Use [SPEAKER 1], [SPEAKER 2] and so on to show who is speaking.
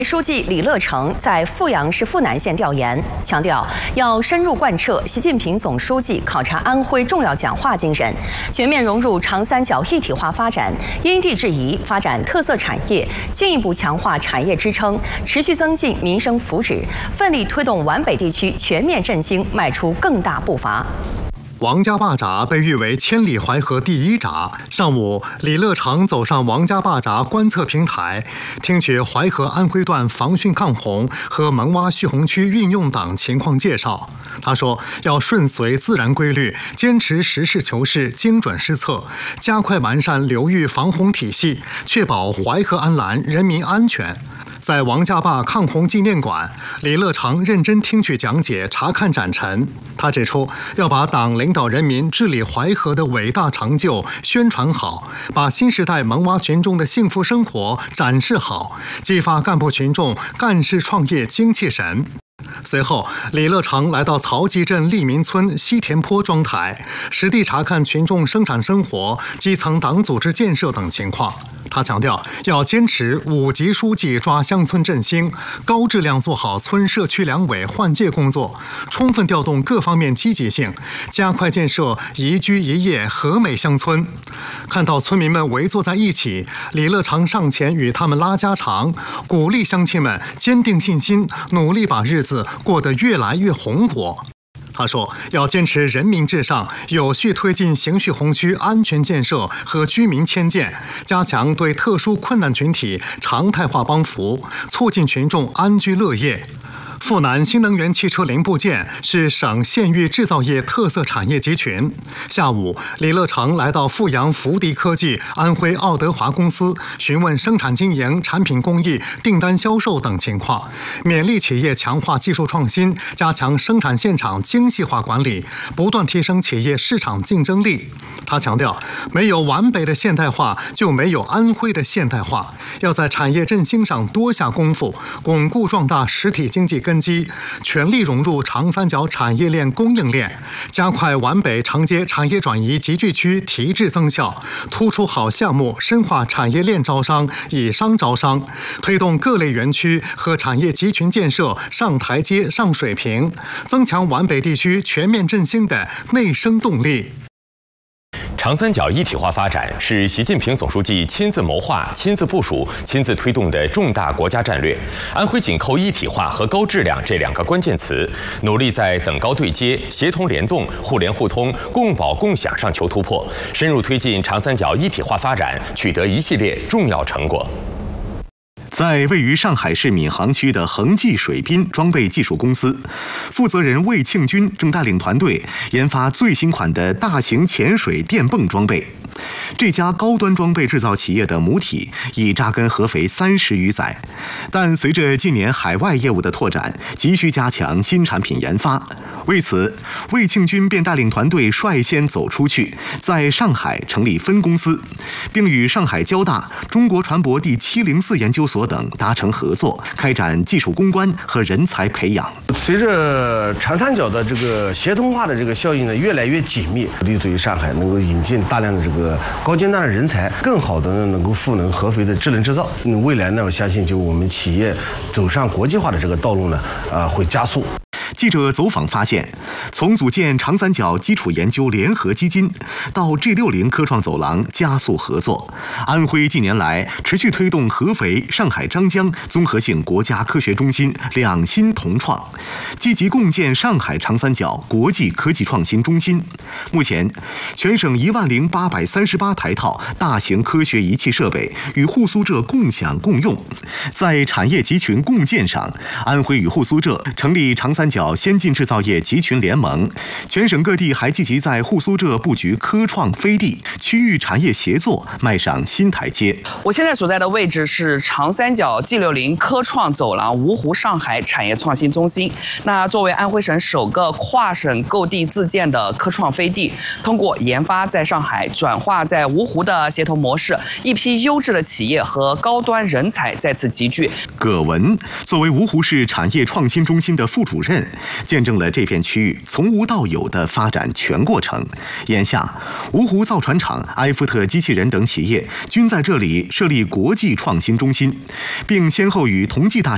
[SPEAKER 1] 书记李乐成在阜阳市阜南县调研，强调要深入贯彻习近平总书记考察安徽重要讲话精神，全面融入长三角一体化发展，因地制宜发展特色产业，进一步强化产业支撑，持续增进民生福祉，奋力推动皖北地区全面振兴迈出更大步伐。
[SPEAKER 2] 王家坝闸被誉为千里淮河第一闸。上午，李乐成走上王家坝闸观测平台，听取淮河安徽段防汛抗洪和萌洼蓄洪区运用等情况介绍。他说，要顺随自然规律，坚持实事求是、精准施策，加快完善流域防洪体系，确保淮河安澜、人民安全。在王家坝抗洪纪念馆，李乐成认真听取讲解、查看展陈。他指出，要把党领导人民治理淮河的伟大成就宣传好，把新时代萌娃群众的幸福生活展示好，激发干部群众干事创业精气神。随后，李乐成来到曹集镇利民村西田坡庄台，实地查看群众生产生活、基层党组织建设等情况。他强调，要坚持5级书记抓乡村振兴，高质量做好村社区两委换届工作，充分调动各方面积极性，加快建设宜居宜业和美乡村。看到村民们围坐在一起，李乐成上前与他们拉家常，鼓励乡亲们坚定信心，努力把日子过得越来越红火。他说，要坚持人民至上，有序推进邢蓄洪区安全建设和居民迁建，加强对特殊困难群体常态化帮扶，促进群众安居乐业。阜南新能源汽车零部件是省县域制造业特色产业集群。下午，李乐成来到阜阳福迪科技、安徽奥德华公司，询问生产经营、产品工艺、订单销售等情况，勉励企业强化技术创新，加强生产现场精细化管理，不断提升企业市场竞争力。他强调，没有皖北的现代化，就没有安徽的现代化，要在产业振兴上多下功夫，巩固壮大实体经济根基，全力融入长三角产业链供应链，加快皖北承接产业转移集聚区提质增效，突出好项目，深化产业链招商、以商招商，推动各类园区和产业集群建设上台阶、上水平，增强皖北地区全面振兴的内生动力。
[SPEAKER 3] 长三角一体化发展是习近平总书记亲自谋划、亲自部署、亲自推动的重大国家战略。安徽紧扣一体化和高质量这2个关键词，努力在等高对接、协同联动、互联互通、共保共享上求突破，深入推进长三角一体化发展，取得一系列重要成果。
[SPEAKER 4] 在位于上海市闵行区的恒技水滨装备技术公司，负责人魏庆军正带领团队研发最新款的大型潜水电泵装备。这家高端装备制造企业的母体已扎根合肥30余载，但随着近年海外业务的拓展，急需加强新产品研发。为此，魏庆军便带领团队率先走出去，在上海成立分公司，并与上海交大、中国船舶第704研究所等达成合作，开展技术攻关和人才培养。
[SPEAKER 5] 随着长三角的这个协同化的这个效应呢越来越紧密，立足于上海，能够引进大量的这个高精端的人才，更好的能够赋能合肥的智能制造。未来呢，我相信就我们企业走上国际化的这个道路呢，会加速。
[SPEAKER 4] 记者走访发现，从组建长三角基础研究联合基金到 G60 科创走廊加速合作，安徽近年来持续推动合肥、上海张江综合性国家科学中心2新同创，积极共建上海长三角国际科技创新中心。目前，全省10838台套大型科学仪器设备与沪苏浙共享共用。在产业集群共建上，安徽与沪苏浙成立长三角先进制造业集群联盟，全省各地还积极在沪苏浙布局科创飞地，区域产业协作迈上新台阶。
[SPEAKER 6] 我现在所在的位置是长三角 G60 科创走廊芜湖上海产业创新中心。那作为安徽省首个跨省购地自建的科创飞地，通过研发在上海、转化在芜湖的协同模式，一批优质的企业和高端人才在此集聚。
[SPEAKER 4] 葛文作为芜湖市产业创新中心的副主任，见证了这片区域从无到有的发展全过程。眼下，芜湖造船厂、埃夫特机器人等企业均在这里设立国际创新中心，并先后与同济大学